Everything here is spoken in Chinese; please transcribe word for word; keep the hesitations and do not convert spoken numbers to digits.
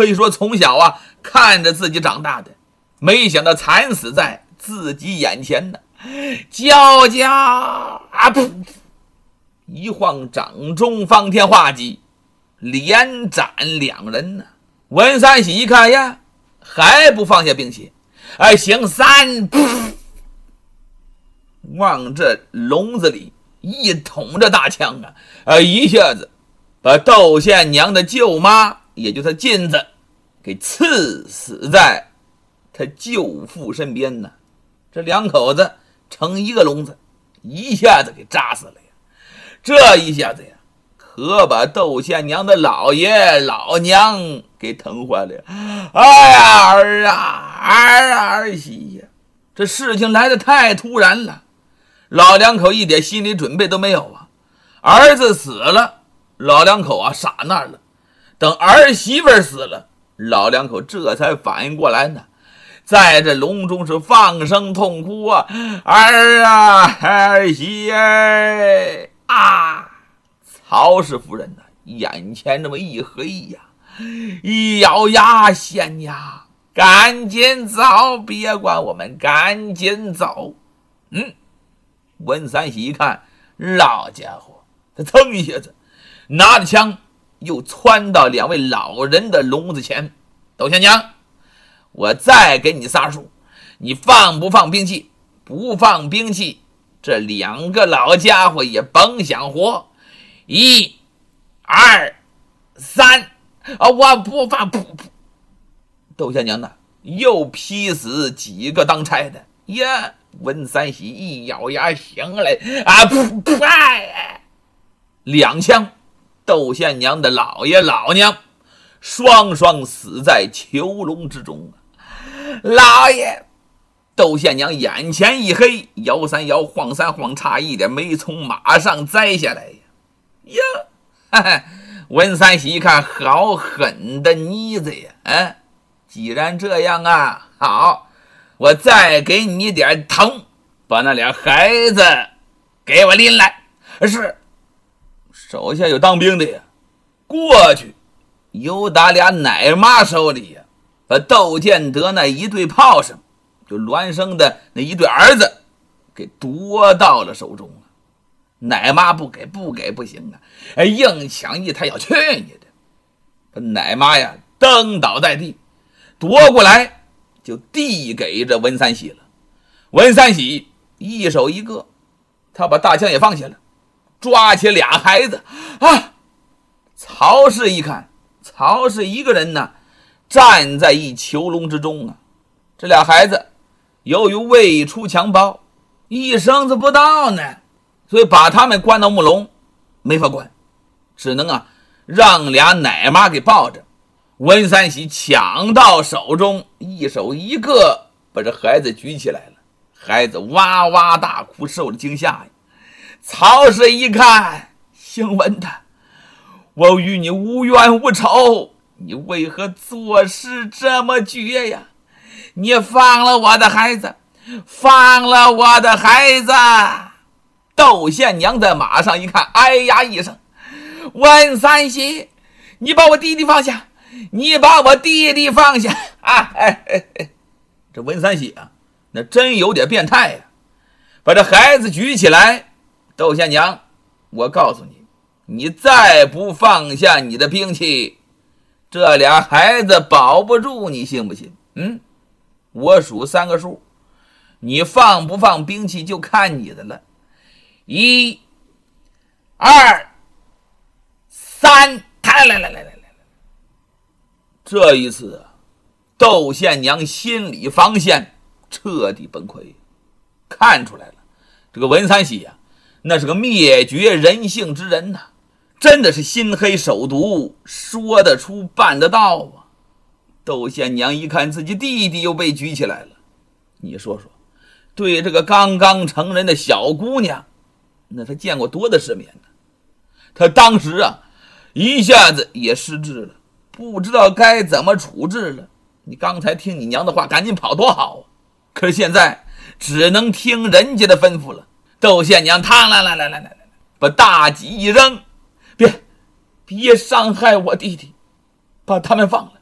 可以说从小啊看着自己长大的，没想到惨死在自己眼前呢。焦家啊噗！一晃掌中方天画戟，连斩两人呢。文三喜一看呀，还不放下兵器，哎，行三噗，往这笼子里一捅着大枪啊，呃，一下子把窦县娘的舅妈，也就是金子，给刺死在他舅父身边呢。这两口子成一个笼子，一下子给扎死了呀！这一下子呀，可把窦县娘的老爷老娘给疼坏了呀！哎呀，儿啊，儿啊，儿媳呀，这事情来得太突然了，老两口一点心理准备都没有啊！儿子死了，老两口啊傻那儿了；等儿媳妇死了，老两口这才反应过来呢。在这笼中是放声痛哭啊！儿啊，儿媳哎啊！曹氏夫人呢，眼前这么一黑呀，一咬牙，县呀，赶紧走，别管我们，赶紧走。嗯，文三喜一看，老家伙，他噌一下子拿着枪，又窜到两位老人的笼子前。窦县娘，我再给你仨数，你放不放兵器？不放兵器，这两个老家伙也甭想活。一、二、三，啊，我不放不不。窦县娘呢，又劈死几个当差的呀！文三喜一咬牙，行了啊，噗噗哎，两枪，窦县娘的老爷老娘双双死在囚笼之中啊！老爷，窦县娘眼前一黑，摇三摇，晃三晃，差一点没从马上栽下来呀！呀，哈哈，文三喜一看，好狠的妮子呀！啊，既然这样啊，好，我再给你一点疼，把那俩孩子给我拎来。是，手下有当兵的呀，过去由打俩奶妈手里呀，把窦建德那一对炮声，就孪生的那一对儿子给夺到了手中了。奶妈不给不给不行啊，哎，硬抢一抬，要去你的！把奶妈呀蹬倒在地，夺过来就递给这文三喜了。文三喜一手一个，他把大枪也放下了，抓起俩孩子啊！曹氏一看，曹氏一个人呢，站在一囚笼之中啊。这俩孩子由于未出襁褓，一生子不到呢，所以把他们关到木笼，没法关，只能啊让俩奶妈给抱着。文三喜抢到手中，一手一个把这孩子举起来了，孩子哇哇大哭，受了惊吓呀。曹氏一看，姓文的，我与你无冤无仇，你为何做事这么绝呀？你放了我的孩子，放了我的孩子！窦县娘在马上一看，哎呀一声，文三喜，你把我弟弟放下，你把我弟弟放下啊！哎哎哎，这文三喜啊，那真有点变态呀！把这孩子举起来，窦县娘，我告诉你，你再不放下你的兵器，这俩孩子保不住，你信不信？嗯，我数三个数，你放不放兵器就看你的了。一、二、三，来来来来来来！这一次啊，窦县娘心理防线彻底崩溃，看出来了，这个文三喜啊，那是个灭绝人性之人呐、啊，真的是心黑手毒，说得出办得到啊！窦县娘一看自己弟弟又被举起来了，你说说，对这个刚刚成人的小姑娘，那他见过多的世面呢。他当时啊，一下子也失智了，不知道该怎么处置了。你刚才听你娘的话，赶紧跑多好啊！可是现在只能听人家的吩咐了。窦县娘趟来来来来来来，把大戟一扔，别别伤害我弟弟，把他们放了。